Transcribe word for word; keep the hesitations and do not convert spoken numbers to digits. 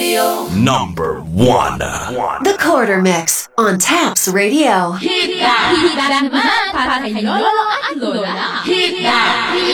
Radio. Number one. The Quarter Mix on Taps Radio. Hit that! Hit that naman para kay Lolo at Lola. Hit that!